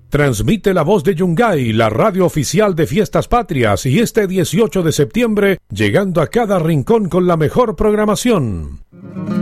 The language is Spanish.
Transmite La Voz de Yungay, la radio oficial de Fiestas Patrias, y este 18 de septiembre, llegando a cada rincón con la mejor programación.